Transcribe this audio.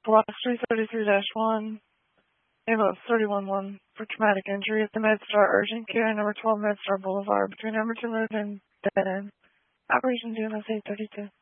Block 333-1, ambulance 311 for traumatic injury at the MedStar Urgent Care, number 12 MedStar Boulevard, between number 2 Road and Dead End. Operation DMS 832.